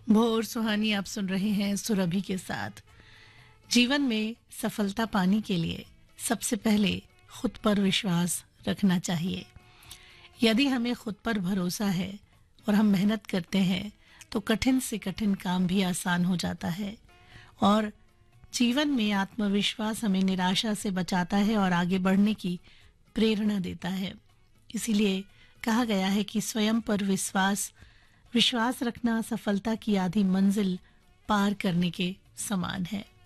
भोर सुहानी आप सुन रहे हैं सुरभि के साथ। जीवन में सफलता पाने के लिए सबसे पहले खुद पर विश्वास रखना चाहिए। यदि हमें खुद पर भरोसा है और हम मेहनत करते हैं तो कठिन से कठिन काम भी आसान हो जाता है। और जीवन में आत्मविश्वास हमें निराशा से बचाता है और आगे बढ़ने की प्रेरणा देता है। इसीलिए कहा गया है कि स्वयं पर विश्वास विश्वास रखना सफलता की आधी मंजिल पार करने के समान है।